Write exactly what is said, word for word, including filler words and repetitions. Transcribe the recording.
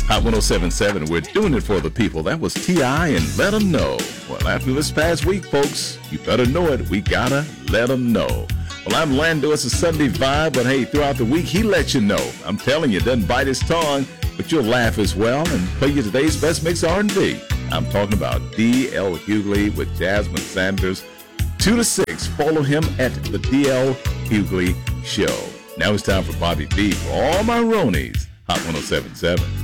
Hot one oh seven point seven, we're doing it for the people. That was T I and Let 'Em Know. Well, after this past week, folks, you better know it. We gotta let 'em know. Well, I'm Lando. It's a Sunday vibe, but hey, throughout the week, he lets you know. I'm telling you, it doesn't bite his tongue, but you'll laugh as well and play you today's best mix R and B. I'm talking about D L Hughley with Jasmine Sanders. two to six, follow him at the D L Hughley Show. Now it's time for Bobby B for all my Ronies. Hot one oh seven point seven.